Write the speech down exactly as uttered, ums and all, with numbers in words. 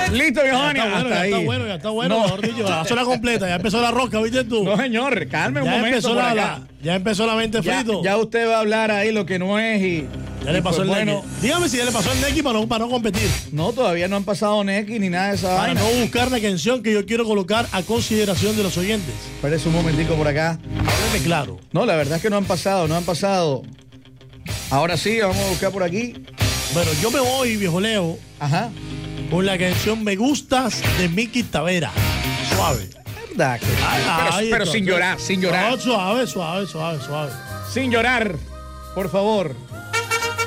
Listo, Giovanni. Ya está bueno, hasta ya ahí. está bueno, ya está bueno, No. mejor dicho, la zona completa, ya empezó la rosca, ¿viste tú? No, señor, calme un ya, momento. empezó por la, acá. la- ya empezó la mente Ya, frito. ya usted va a hablar ahí lo que no es y. Ya le y pasó pues el bueno, Neki. Dígame si ya le pasó el Neki para no, para no competir. No, todavía no han pasado Neki ni nada de esa Para vaina. no buscar la canción que yo quiero colocar a consideración de los oyentes. Espérese un momentico por acá. Hábleme claro. No, la verdad es que no han pasado, no han pasado. Ahora sí, vamos a buscar por aquí. Bueno, yo me voy, viejo Leo, Ajá. con la canción Me Gustas de Miki Tavera. Suave. ¿Verdad? que- Ay, pero ay, pero entonces- sin llorar, sin llorar. No, suave, suave, suave, suave. Sin llorar, por favor.